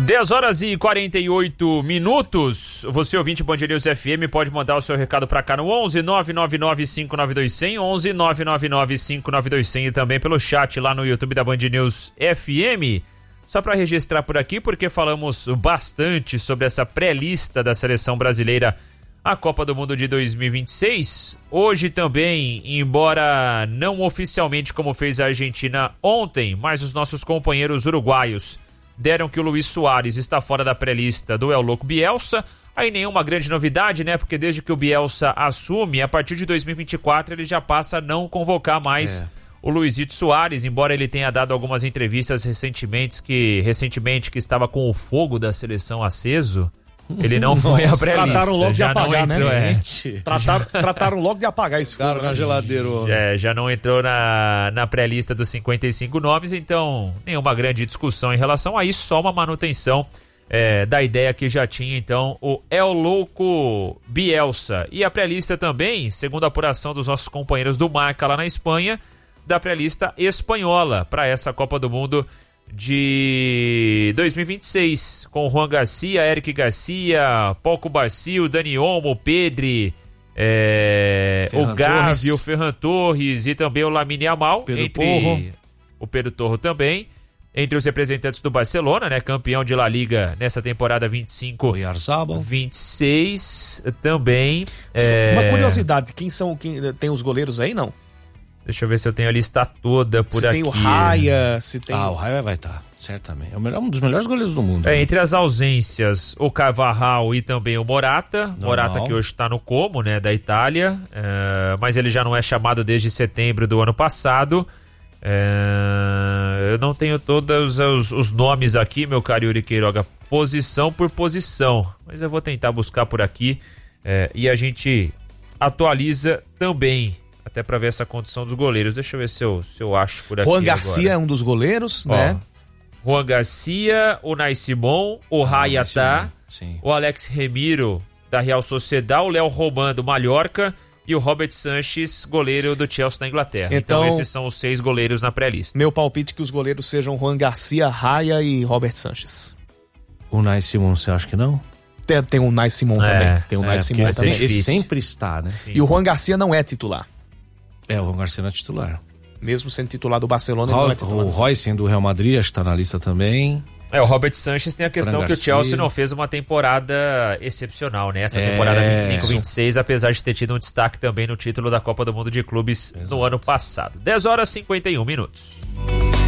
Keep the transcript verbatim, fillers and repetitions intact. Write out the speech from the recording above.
dez horas e quarenta e oito minutos. Você, ouvinte Band News F M, pode mandar o seu recado pra cá no onze nove nove nove cinco nove dois zero zero, onze nove nove nove cinco nove dois zero zero, e também pelo chat lá no YouTube da Band News F M. Só para registrar por aqui, porque falamos bastante sobre essa pré-lista da seleção brasileira à Copa do Mundo de dois mil e vinte e seis. Hoje também, embora não oficialmente como fez a Argentina ontem, mas os nossos companheiros uruguaios deram que o Luis Soares está fora da pré-lista do El Louco Bielsa. Aí nenhuma grande novidade, né? Porque desde que o Bielsa assume, a partir de dois mil e vinte e quatro ele já passa a não convocar mais é. o Luizito Soares, embora ele tenha dado algumas entrevistas recentemente que, recentemente que estava com o fogo da seleção aceso. Ele não foi a pré-lista. Trataram logo de já apagar, entrou, né? É. Trataram, trataram logo de apagar esse fogo. Cara, na geladeira. É, já não entrou na, na pré-lista dos cinquenta e cinco nomes, então nenhuma grande discussão em relação a isso, só uma manutenção é, da ideia que já tinha, então, o El Louco Bielsa. E a pré-lista também, segundo a apuração dos nossos companheiros do Marca lá na Espanha, da pré-lista espanhola para essa Copa do Mundo de dois mil e vinte e seis, com Juan Garcia, Eric Garcia, Paulo Barcio, Dani Olmo, Pedri, é, o Gavi, o Ferran Torres e também o Lamine Yamal, Pedro entre Porro. o Pedro Torro também, entre os representantes do Barcelona, né, campeão de La Liga nessa temporada vinte e cinco vinte e seis também. É... Uma curiosidade, quem são, quem tem os goleiros aí, não? Deixa eu ver se eu tenho a lista toda por se aqui. Se tem o Raya, se tem... Ah, o Raya vai estar, certamente. É o melhor, um dos melhores goleiros do mundo. É, né? entre as ausências, o Carvajal e também o Morata. Normal. Morata que hoje está no Como, né, da Itália. É, mas ele já não é chamado desde setembro do ano passado. É, eu não tenho todos os, os nomes aqui, meu caro Yuri Queiroga, posição por posição. Mas eu vou tentar buscar por aqui é, e a gente atualiza também. Até pra ver essa condição dos goleiros. Deixa eu ver se eu, se eu acho por aqui. Juan Garcia agora. é um dos goleiros, Ó, né? Juan Garcia, o Nai Simon, o ah, Raya tá, sim. o Alex Remiro da Real Sociedad, o Léo Roman do Mallorca e o Robert Sanches, goleiro do Chelsea na Inglaterra. Então, então esses são os seis goleiros na pré-lista. Meu palpite é que os goleiros sejam Juan Garcia, Raya e Robert Sanches. O Nai Simon, você acha que não? Tem, tem o Nai Simon é, também. Tem o Nai é, Simon também. Ele sempre está, né? Sim. E o Juan Garcia não é titular. É, o Juan Garcia não é titular. Mesmo sendo titular do Barcelona, ele Ro- não é titular. O Royce do Real Madrid, acho que tá na lista também. É, o Robert Sanches tem a questão Fran que Garcia. o Chelsea não fez uma temporada excepcional, né? Essa É, temporada vinte e cinco vinte e seis, apesar de ter tido um destaque também no título da Copa do Mundo de Clubes Exato. no ano passado. dez horas e cinquenta e um minutos.